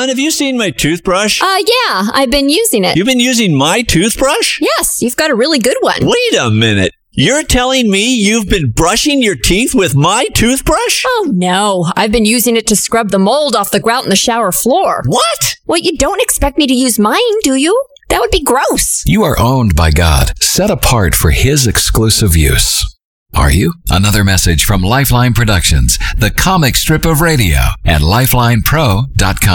Hon, have you seen my toothbrush? Yeah, I've been using it. You've been using my toothbrush? Yes, you've got a really good one. Wait a minute. You're telling me you've been brushing your teeth with my toothbrush? Oh, no. I've been using it to scrub the mold off the grout in the shower floor. What? Well, you don't expect me to use mine, do you? That would be gross. You are owned by God, set apart for His exclusive use. Are you? Another message from Lifeline Productions, the comic strip of radio at lifelinepro.com.